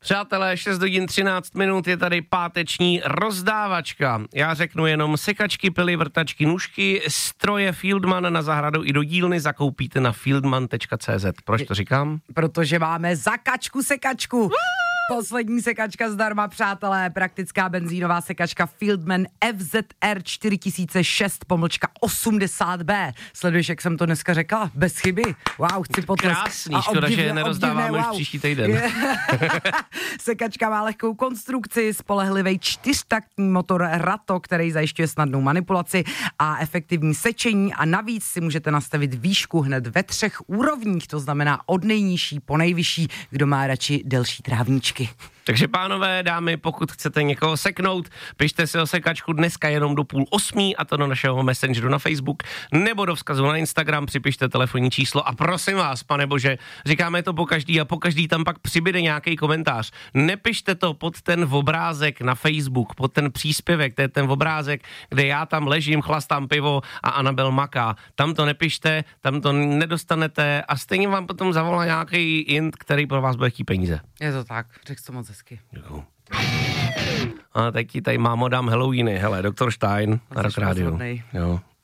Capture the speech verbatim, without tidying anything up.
Přátelé, šest hodin třináct minut, je tady páteční rozdávačka. Já řeknu jenom sekačky, pily, vrtačky, nůžky, stroje Fieldman na zahradu i do dílny zakoupíte na fieldman tečka cé zet. Proč to říkám? Protože máme zakačku sekačku. Poslední sekačka zdarma, přátelé, praktická benzínová sekačka Fieldman F Z R čtyři tisíce šest pomlčka osmdesát B. Sleduješ, jak jsem to dneska řekla? Bez chyby. Wow, chci potlesk. Krásný, škoda, že je nerozdáváme už příští týden. Sekačka má lehkou konstrukci, spolehlivý čtyřtaktní motor Rato, který zajišťuje snadnou manipulaci a efektivní sečení a navíc si můžete nastavit výšku hned ve třech úrovních, to znamená od nejnižší po nejvyšší, kdo má radši delší trávníčky. Takže pánové, dámy, pokud chcete někoho seknout, pište si o sekačku dneska jenom do půl osmí a to do našeho messengeru na Facebook nebo do vzkazu na Instagram, připište telefonní číslo a prosím vás, pane bože, říkáme to po každý a po každý tam pak přibyde nějaký komentář. Nepište to pod ten obrázek na Facebook, pod ten příspěvek, to je ten obrázek, kde já tam ležím, chlastám pivo a Anabel maká. Tam to nepište, tam to nedostanete a stejně vám potom zavolá nějaký int, který pro vás bude chtít peníze. Je to tak, řekl to moc hezky. Děkuju. A teď ti tady mámo dám Halloweeny, hele, doktor Stein na Rock Radio. Jo.